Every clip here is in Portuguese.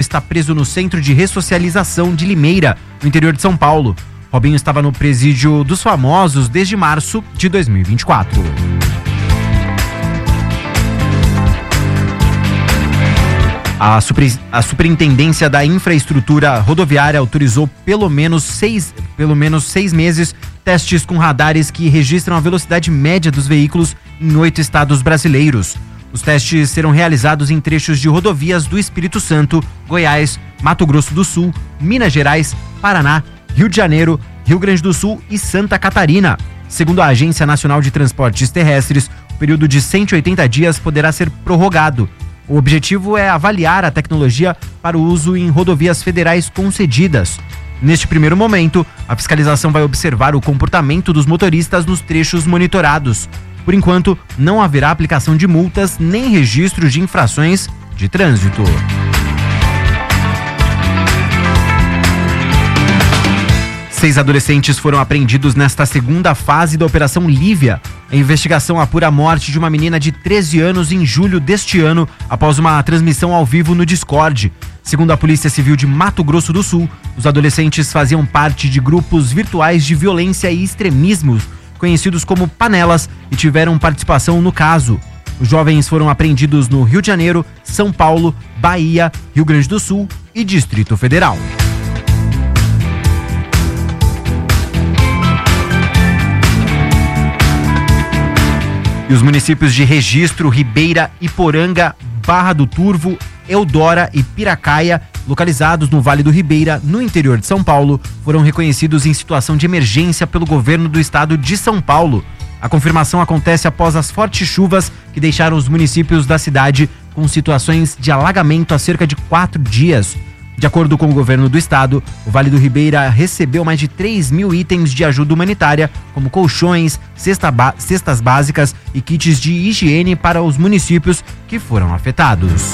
está preso no Centro de Ressocialização de Limeira, no interior de São Paulo. Robinho estava no presídio dos famosos desde março de 2024. A Superintendência da Infraestrutura Rodoviária autorizou pelo menos seis meses testes com radares que registram a velocidade média dos veículos em 8 estados brasileiros. Os testes serão realizados em trechos de rodovias do Espírito Santo, Goiás, Mato Grosso do Sul, Minas Gerais, Paraná, Rio de Janeiro, Rio Grande do Sul e Santa Catarina. Segundo a Agência Nacional de Transportes Terrestres, o período de 180 dias poderá ser prorrogado. O objetivo é avaliar a tecnologia para o uso em rodovias federais concedidas. Neste primeiro momento, a fiscalização vai observar o comportamento dos motoristas nos trechos monitorados. Por enquanto, não haverá aplicação de multas nem registro de infrações de trânsito. Seis adolescentes foram apreendidos nesta segunda fase da Operação Lívia. A investigação apura a morte de uma menina de 13 anos em julho deste ano, após uma transmissão ao vivo no Discord. Segundo a Polícia Civil de Mato Grosso do Sul, os adolescentes faziam parte de grupos virtuais de violência e extremismo, conhecidos como panelas, e tiveram participação no caso. Os jovens foram apreendidos no Rio de Janeiro, São Paulo, Bahia, Rio Grande do Sul e Distrito Federal. E os municípios de Registro, Ribeira, Iporanga, Barra do Turvo, Eudora e Piracaia, localizados no Vale do Ribeira, no interior de São Paulo, foram reconhecidos em situação de emergência pelo governo do estado de São Paulo. A confirmação acontece após as fortes chuvas que deixaram os municípios da cidade com situações de alagamento há cerca de 4 dias. De acordo com o governo do estado, o Vale do Ribeira recebeu mais de 3.000 itens de ajuda humanitária, como colchões, cestas básicas e kits de higiene para os municípios que foram afetados.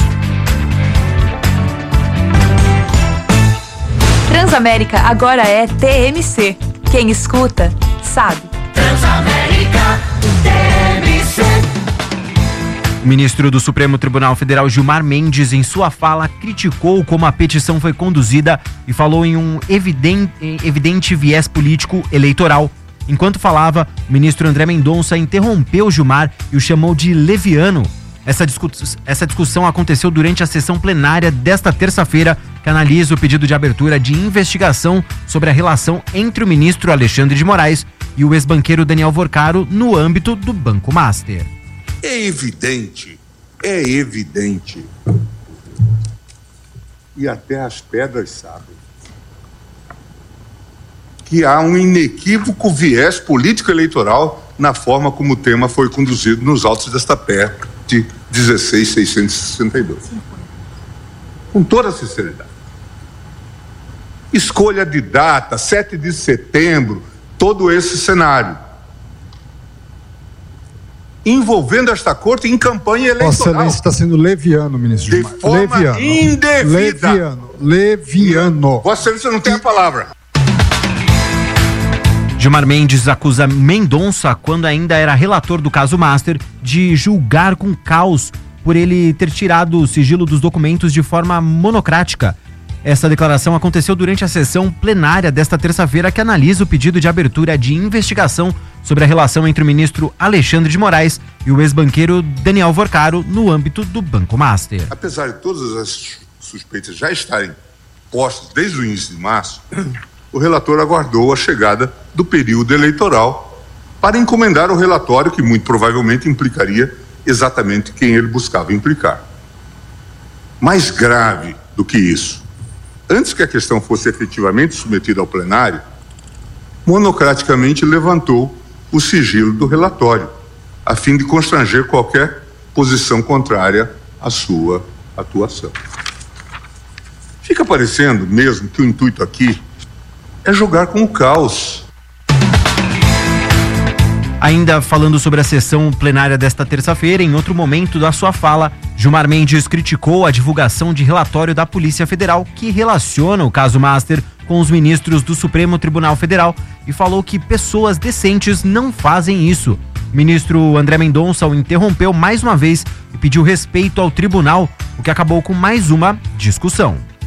Transamérica agora é TMC. Quem escuta, sabe. Transamérica, TMC. O ministro do Supremo Tribunal Federal, Gilmar Mendes, em sua fala, criticou como a petição foi conduzida e falou em um evidente viés político eleitoral. Enquanto falava, o ministro André Mendonça interrompeu Gilmar e o chamou de leviano. Essa discussão aconteceu durante a sessão plenária desta terça-feira, que analisa o pedido de abertura de investigação sobre a relação entre o ministro Alexandre de Moraes e o ex-banqueiro Daniel Vorcaro no âmbito do Banco Master. É evidente, e até as pedras sabem, que há um inequívoco viés político-eleitoral na forma como o tema foi conduzido nos autos desta PEC 16.662. Com toda a sinceridade. Escolha de data, 7 de setembro, todo esse cenário. Envolvendo esta corte em campanha eleitoral. Vossa Excelência está sendo leviano, ministro de Gilmar. forma leviano. indevida. Leviano. Vossa Excelência não tem a palavra. Gilmar Mendes acusa Mendonça, quando ainda era relator do caso Master, de julgar com caos por ele ter tirado o sigilo dos documentos de forma monocrática. Essa declaração aconteceu durante a sessão plenária desta terça-feira, que analisa o pedido de abertura de investigação sobre a relação entre o ministro Alexandre de Moraes e o ex-banqueiro Daniel Vorcaro no âmbito do Banco Master. Apesar de todas as suspeitas já estarem postas desde o início de março, o relator aguardou a chegada do período eleitoral para encomendar o relatório que muito provavelmente implicaria exatamente quem ele buscava implicar. Mais grave do que isso, antes que a questão fosse efetivamente submetida ao plenário, monocraticamente levantou o sigilo do relatório, a fim de constranger qualquer posição contrária à sua atuação. Fica parecendo mesmo que o intuito aqui é jogar com o caos. Ainda falando sobre a sessão plenária desta terça-feira, em outro momento da sua fala, Gilmar Mendes criticou a divulgação de relatório da Polícia Federal que relaciona o caso Master com os ministros do Supremo Tribunal Federal e falou que pessoas decentes não fazem isso. O ministro André Mendonça o interrompeu mais uma vez e pediu respeito ao tribunal, o que acabou com mais uma discussão.